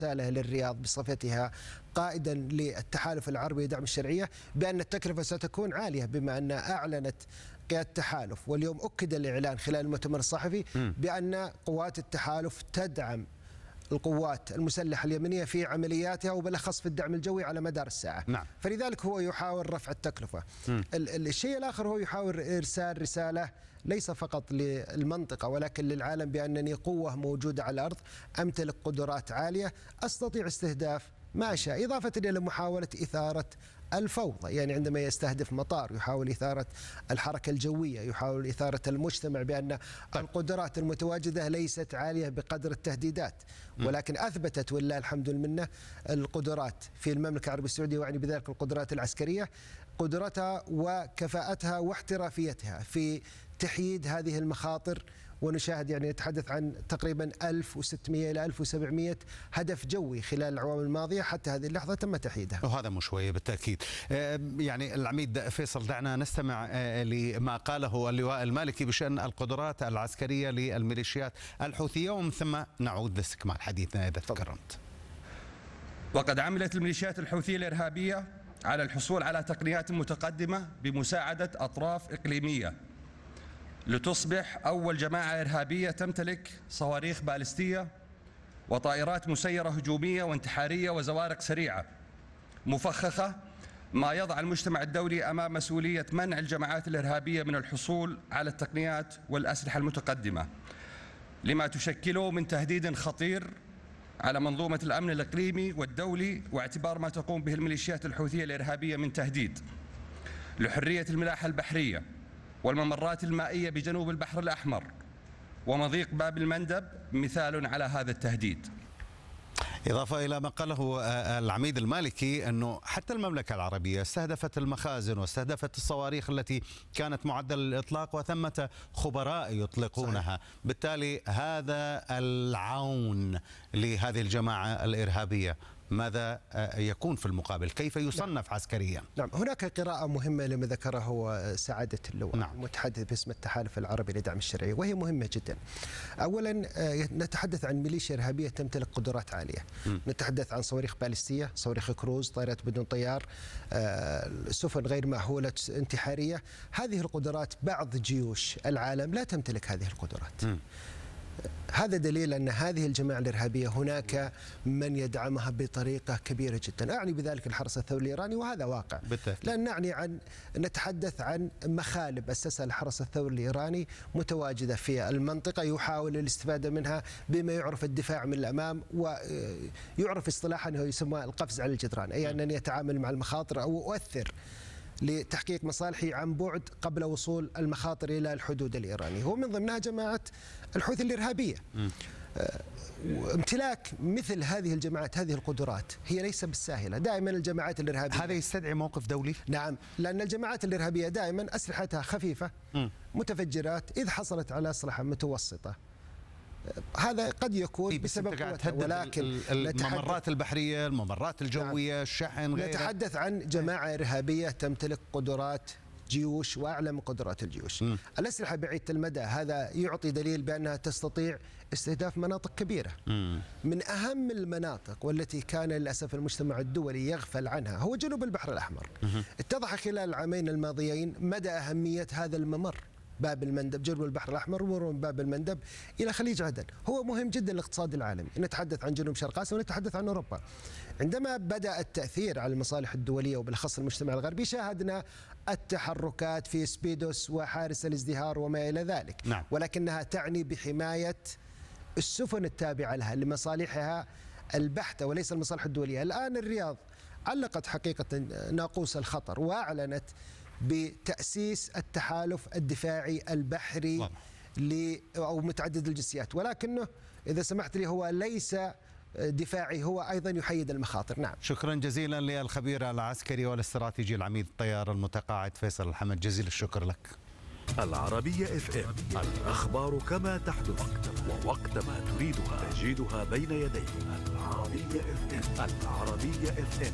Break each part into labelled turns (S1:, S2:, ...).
S1: رسالة للرياض بصفتها قائدا للتحالف العربي لدعم الشرعية بأن التكلفة ستكون عالية، بما أن أعلنت قيادة التحالف واليوم أكد الإعلان خلال المؤتمر الصحفي بأن قوات التحالف تدعم القوات المسلحة اليمنية في عملياتها وبالأخص في الدعم الجوي على مدار الساعة.
S2: نعم.
S1: فلذلك هو يحاول رفع التكلفة. الشيء الآخر هو يحاول إرسال رسالة ليس فقط للمنطقة ولكن للعالم بأنني قوة موجودة على الأرض، أمتلك قدرات عالية، أستطيع استهداف ما أشاء، إضافة إلى محاولة إثارة الفوضى. يعني عندما يستهدف مطار يحاول إثارة الحركة الجوية، يحاول إثارة المجتمع بأن القدرات المتواجدة ليست عالية بقدر التهديدات، ولكن أثبتت ولله الحمد والمنة القدرات في المملكة العربية السعودية، وعني بذلك القدرات العسكرية، قدرتها وكفاءتها واحترافيتها في تحييد هذه المخاطر. ونشاهد يعني نتحدث عن تقريبا 1600 إلى 1700 هدف جوي خلال الأعوام الماضية، حتى هذه اللحظة تم تحييدها.
S2: وهذا مو شوية بالتأكيد. يعني العميد فيصل، دعنا نستمع لما قاله اللواء المالكي بشأن القدرات العسكرية للميليشيات الحوثية، ومن ثم نعود لاستكمال حديثنا إذا تكرمت.
S3: وقد عملت الميليشيات الحوثية الإرهابية على الحصول على تقنيات متقدمة بمساعدة أطراف إقليمية لتصبح أول جماعة إرهابية تمتلك صواريخ باليستية وطائرات مسيرة هجومية وانتحارية وزوارق سريعة مفخخة، ما يضع المجتمع الدولي أمام مسؤولية منع الجماعات الإرهابية من الحصول على التقنيات والأسلحة المتقدمة، لما تشكله من تهديد خطير على منظومة الأمن الإقليمي والدولي، واعتبار ما تقوم به الميليشيات الحوثية الإرهابية من تهديد لحرية الملاحة البحرية والممرات المائية بجنوب البحر الأحمر ومضيق باب المندب مثال على هذا التهديد.
S2: إضافة إلى ما قاله العميد المالكي أنه حتى المملكة العربية استهدفت المخازن واستهدفت الصواريخ التي كانت معدة للإطلاق وثمة خبراء يطلقونها. صحيح. بالتالي هذا العون لهذه الجماعة الإرهابية ماذا يكون في المقابل؟ كيف يصنف عسكريا؟
S1: نعم، هناك قراءة مهمة لما ذكره سعادة اللواء.
S2: نعم.
S1: المتحدث باسم التحالف العربي لدعم الشرعية، وهي مهمة جدا. أولا نتحدث عن ميليشيا إرهابية تمتلك قدرات عالية. نتحدث عن صواريخ باليستية، صواريخ كروز، طائرات بدون طيار، سفن غير مأهولة انتحارية. هذه القدرات بعض جيوش العالم لا تمتلك هذه القدرات. هذا دليل أن هذه الجماعة الإرهابية هناك من يدعمها بطريقة كبيرة جدا. أعني بذلك الحرس الثوري الإيراني، وهذا واقع. لأن نتحدث عن مخالب أسسها الحرس الثوري الإيراني متواجدة في المنطقة، يحاول الاستفادة منها بما يعرف الدفاع من الأمام، ويعرف اصطلاحا أنه يسمى القفز على الجدران، أي أنني أتعامل مع المخاطر أو أؤثر لتحقيق مصالحي عن بعد قبل وصول المخاطر إلى الحدود الإيرانية. هو من ضمنها جماعة الحوثي الإرهابية. امتلاك مثل هذه الجماعات هذه القدرات هي ليس بالساهلة. دائما الجماعات الإرهابية
S2: هذا يستدعي موقف دولي؟
S1: نعم، لأن الجماعات الإرهابية دائما أسلحتها خفيفة، متفجرات، إذ حصلت على أسلحة متوسطة هذا قد يكون بسبب قوتها، ولكن
S2: الممرات البحرية، الممرات الجوية، نعم. الشحن، غيرها.
S1: نتحدث عن جماعة إرهابية تمتلك قدرات جيوش وأعلى من قدرات الجيوش. الأسلحة بعيدة المدى هذا يعطي دليل بأنها تستطيع استهداف مناطق كبيرة. من أهم المناطق والتي كان للأسف المجتمع الدولي يغفل عنها هو جنوب البحر الأحمر. اتضح خلال العامين الماضيين مدى أهمية هذا الممر، باب المندب، جنوب البحر الأحمر، مرور من باب المندب إلى خليج عدن. هو مهم جدا للاقتصاد العالمي. نتحدث عن جنوب شرق آسيا ونتحدث عن أوروبا. عندما بدأ التأثير على المصالح الدولية وبالأخص المجتمع الغربي، شاهدنا التحركات في سبيدوس وحارس الازدهار وما إلى ذلك.
S2: نعم.
S1: ولكنها تعني بحماية السفن التابعة لها لمصالحها البحتة وليس المصالح الدولية. الآن الرياض علقت حقيقة ناقوس الخطر وأعلنت بتأسيس التحالف الدفاعي البحري أو متعدد الجنسيات، ولكنه إذا سمحت لي هو ليس دفاعي، هو أيضا يحيد المخاطر. نعم.
S2: شكرا جزيلا للخبير العسكري والاستراتيجي العميد الطيار المتقاعد فيصل الحمد، جزيل الشكر لك.
S4: العربية FM، الأخبار كما تحدث ووقت ما تريدها، تجدها بين يديك. العربية FM. العربية FM.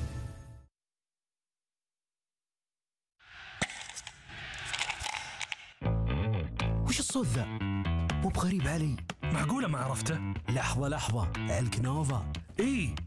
S5: وش الصوت ذا؟ مو بغريب علي؟
S6: معقولة ما عرفته؟
S5: لحظة، الكنوفا
S4: إيه